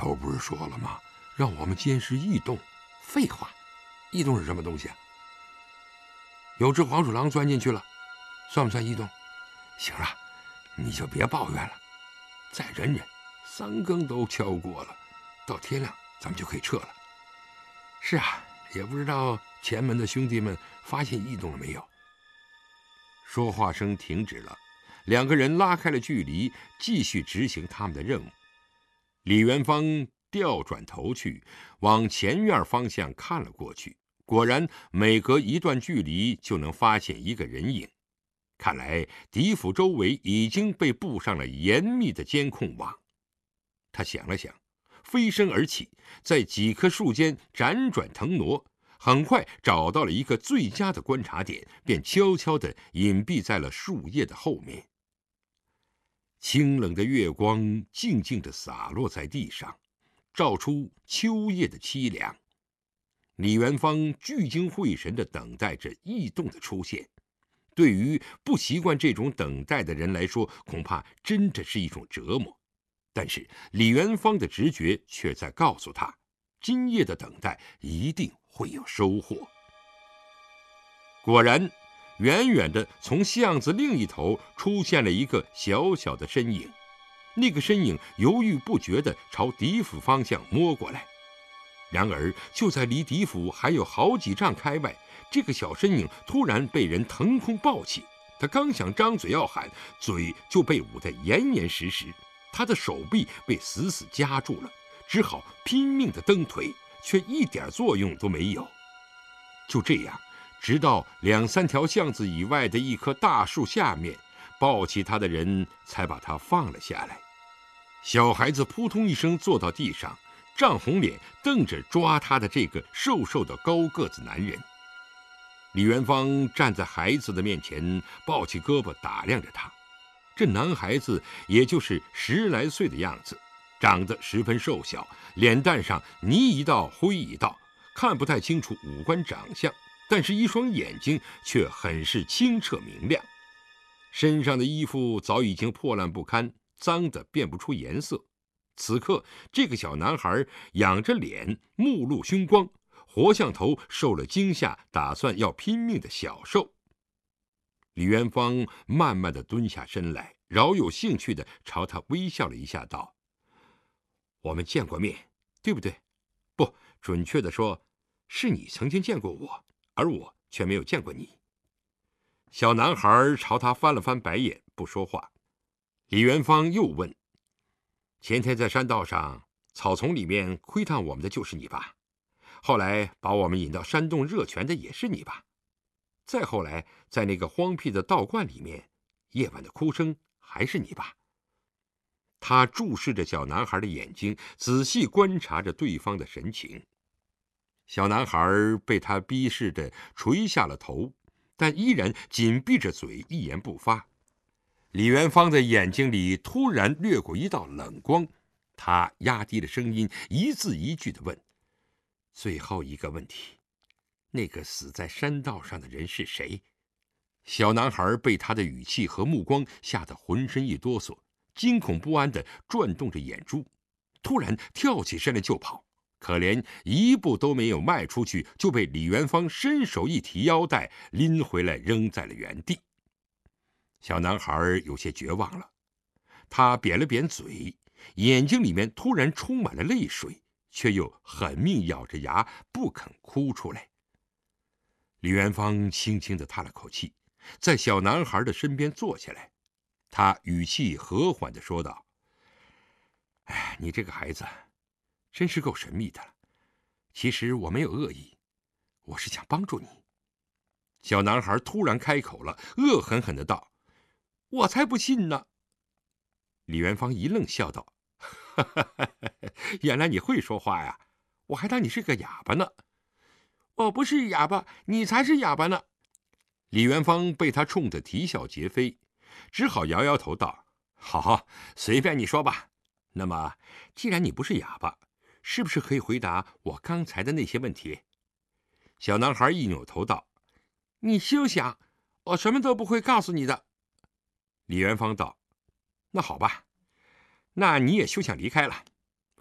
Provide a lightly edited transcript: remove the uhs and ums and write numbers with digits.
头不是说了吗？让我们监视异动。废话，异动是什么东西啊？有只黄鼠狼钻进去了，算不算异动？行了，你就别抱怨了，再忍忍，3更都敲过了，到天亮咱们就可以撤了。是啊，也不知道前门的兄弟们发现异动了没有。说话声停止了，2个人拉开了距离，继续执行他们的任务。李元芳调转头去，往前院方向看了过去，果然每隔一段距离就能发现一个人影。看来狄府周围已经被布上了严密的监控网。他想了想，飞身而起，在几棵树间辗转腾挪，很快找到了一个最佳的观察点，便悄悄地隐蔽在了树叶的后面。清冷的月光静静地洒落在地上，照出秋夜的凄凉。李元芳聚精会神地等待着异动的出现。对于不习惯这种等待的人来说，恐怕真的是一种折磨。但是李元芳的直觉却在告诉他，今夜的等待一定会有收获。果然，远远的从巷子另一头出现了一个小小的身影。那个身影犹豫不决地朝狄府方向摸过来。然而就在离狄府还有好几丈开外，这个小身影突然被人腾空抱起，他刚想张嘴要喊，嘴就被捂得严严实实，他的手臂被死死夹住了，只好拼命地蹬腿，却一点作用都没有。就这样，直到2、3条巷子以外的一棵大树下面，抱起他的人才把他放了下来。小孩子扑通一声坐到地上，涨红脸瞪着抓他的这个瘦瘦的高个子男人。李元芳站在孩子的面前，抱起胳膊打量着他。这男孩子也就是10来岁的样子，长得十分瘦小，脸蛋上泥一道灰一道，看不太清楚五官长相，但是一双眼睛却很是清澈明亮。身上的衣服早已经破烂不堪，脏得辨不出颜色。此刻这个小男孩仰着脸，目露凶光，活像头受了惊吓打算要拼命的小兽。李元芳慢慢地蹲下身来，饶有兴趣地朝他微笑了一下，道：我们见过面，对不对？不，准确地说，是你曾经见过我，而我却没有见过你。小男孩朝他翻了翻白眼，不说话。李元芳又问：前天在山道上草丛里面窥探我们的就是你吧？后来把我们引到山洞热泉的也是你吧？再后来在那个荒僻的道观里面，夜晚的哭声还是你吧？他注视着小男孩的眼睛，仔细观察着对方的神情。小男孩被他逼视的垂下了头，但依然紧闭着嘴，一言不发。李元芳的眼睛里突然掠过一道冷光，他压低了声音，一字一句地问：最后一个问题，那个死在山道上的人是谁？小男孩被他的语气和目光吓得浑身一哆嗦，惊恐不安地转动着眼珠，突然跳起身来就跑，可连一步都没有迈出去，就被李元芳伸手一提腰带，拎回来扔在了原地。小男孩有些绝望了，他扁了扁嘴，眼睛里面突然充满了泪水，却又狠命咬着牙不肯哭出来。李元芳轻轻地叹了口气，在小男孩的身边坐下来，他语气和缓地说道：哎，你这个孩子真是够神秘的了，其实我没有恶意，我是想帮助你。小男孩突然开口了，恶狠狠地道：我才不信呢！李元芳一愣，笑道：原来你会说话呀，我还当你是个哑巴呢。我不是哑巴，你才是哑巴呢。李元芳被他冲得啼笑皆非，只好摇摇头道：好，随便你说吧。那么既然你不是哑巴，是不是可以回答我刚才的那些问题？小男孩一扭头道：你休想，我什么都不会告诉你的。李元芳道：那好吧，那你也休想离开了。